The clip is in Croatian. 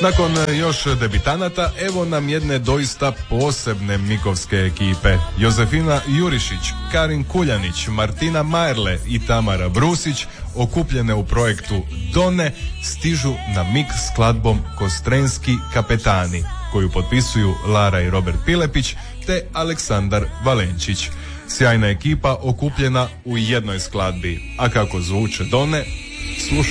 Nakon još debitanata, evo nam jedne doista posebne mikovske ekipe. Jozefina Jurišić, Karin Kuljanić, Martina Majerle i Tamara Brusić, okupljene u projektu Done, stižu na mik skladbom Kostrenski kapetani, koju potpisuju Lara i Robert Pilepić te Aleksandar Valenčić. Sjajna ekipa okupljena u jednoj skladbi. A kako zvuče Done, slušajte.